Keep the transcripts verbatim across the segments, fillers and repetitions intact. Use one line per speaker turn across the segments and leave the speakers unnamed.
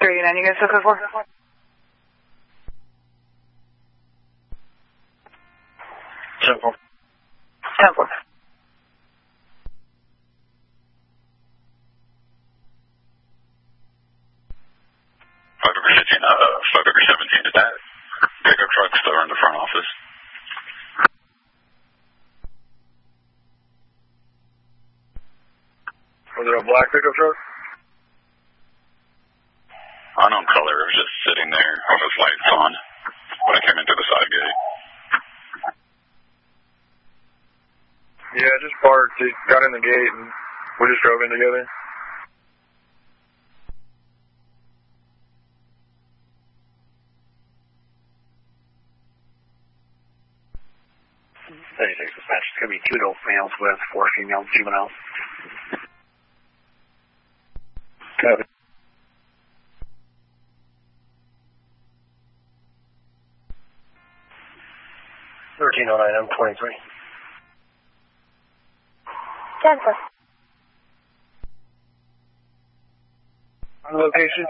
three eighty-nine, you guys still code four?
ten four.
ten four.
five over fifteen, uh, five over seventeen to that. Pickup trucks that are in the front office.
Was it a black pickup truck?
Unknown color, it was just sitting there with its lights on when I came into the side gate.
Yeah, just parked. He got in the gate and we just drove in together.
thirty-six dispatch. It's going to be two adult males with four female juveniles.
Copy.
thirteen oh nine, M twenty-three.
ten four.
On location?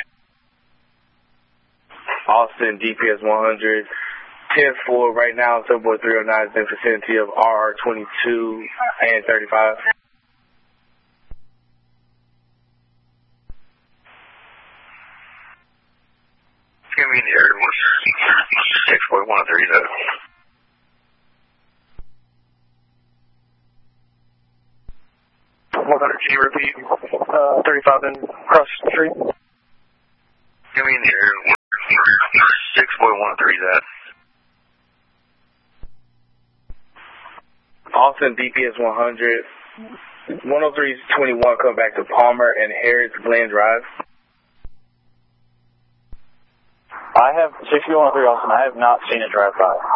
Austin, D P S one hundred. tenth floor right now, Subway three oh nine is in vicinity of R R twenty-two and thirty-five.
It's going to be in the area with six point one three zero. one hundred, can you repeat? Uh, thirty-five and across the street. Give me in the area with six point one three Z.
Austin, D P S one hundred. one oh three twenty-one, come back to Palmer and Harris Glen Drive.
I have, six one oh three Austin, I have not seen it drive by.